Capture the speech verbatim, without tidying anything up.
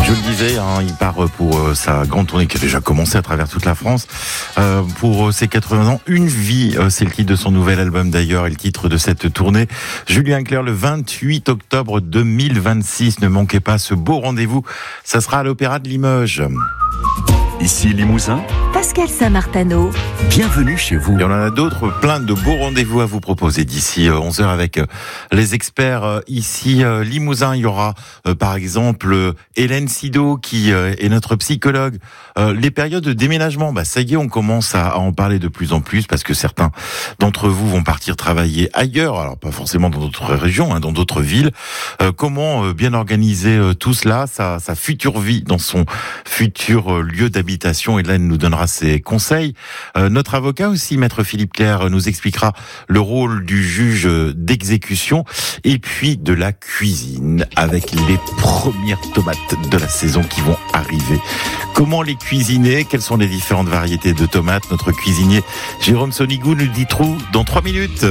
Je le disais, hein, il part pour euh, sa grande tournée qui a déjà commencé à travers toute la France. Euh, pour euh, ses quatre-vingts ans, Une vie, euh, c'est le titre de son nouvel album d'ailleurs et le titre de cette tournée. Julien Clerc, le vingt-huit octobre deux mille vingt-six. Ne manquez pas ce beau rendez-vous. Ça sera à l'Opéra de Limoges. Ici Limousin, Pascal Saint-Martano. Bienvenue chez vous. Et on en a d'autres, plein de beaux rendez-vous à vous proposer d'ici onze heures avec les experts ici Limousin. Il y aura par exemple Hélène Sido qui est notre psychologue. Les périodes de déménagement, bah ça y est, on commence à en parler de plus en plus parce que certains d'entre vous vont partir travailler ailleurs, alors pas forcément dans d'autres régions, hein, dans d'autres villes. Comment bien organiser tout cela, sa, sa future vie dans son futur lieu d'habitation? Hélène nous donnera ses conseils. Euh, notre avocat aussi, Maître Philippe Clerc, nous expliquera le rôle du juge d'exécution et puis de la cuisine avec les premières tomates de la saison qui vont arriver. Comment les cuisiner? Quelles sont les différentes variétés de tomates? Notre cuisinier Jérôme Sonigou nous dit tout dans trois minutes.